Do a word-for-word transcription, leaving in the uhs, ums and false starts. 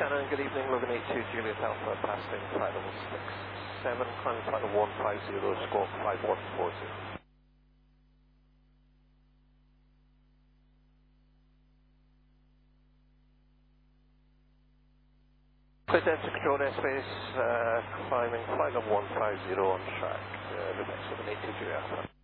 Shannon, good evening. Logan eight two Juliet Alpha, passing flight level six seven, climbing flight level one five zero, squawk five one four zero. Clear to control airspace, uh, climbing flight level one five zero on track, uh, the next Logan eight two Juliet Alpha.